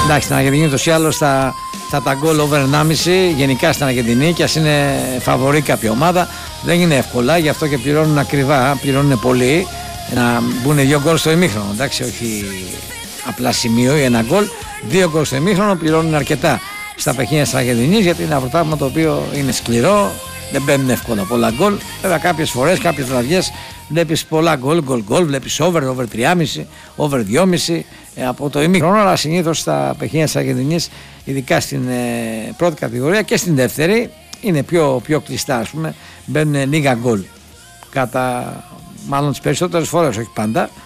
Εντάξει, στην Αργεντινή ούτως ή άλλως θα τα γκολ over 1,5 γενικά στην Αργεντινή, και ας είναι φαβορή κάποια ομάδα, δεν είναι εύκολα, γι' αυτό και πληρώνουν ακριβά, πληρώνουν πολύ να μπουν 2 γκολ στο ημίχρονο. Εντάξει, όχι απλά σημείο ή 1 γκολ, 2 γκολ στο ημίχρονο πληρώνουν αρκετά στα παιχνίδια της Αργεντινής, γιατί είναι ένα πρωτάθλημα το οποίο είναι σκληρό, δεν μπαίνουν εύκολα πολλά γκολ. Βέβαια, κάποιες φορές, κάποιες βραδιές βλέπεις πολλά γκολ, βλέπεις over 3,5, over 2,5 από το ημίχρονο, αλλά συνήθως στα παιχνίδια της Αργεντινής, ειδικά στην πρώτη κατηγορία και στην δεύτερη, είναι πιο κλειστά, ας πούμε, μπαίνουν λίγα γκολ. Μάλλον τις περισσότερες φορές, όχι πάντα.